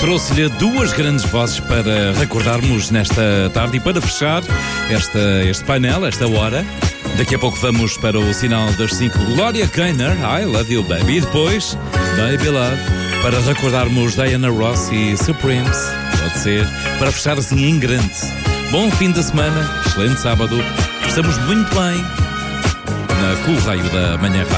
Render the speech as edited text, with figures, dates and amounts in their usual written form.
Trouxe-lhe duas grandes vozes para recordarmos nesta tarde e para fechar este painel, esta hora. Daqui a pouco vamos para o sinal das 5. Gloria Gaynor, I Love You Baby. E depois, Baby Love, para recordarmos Diana Ross e Supremes. Pode ser, para fechar assim em grande. Bom fim de semana, excelente sábado. Estamos muito bem na Correio da Manhã.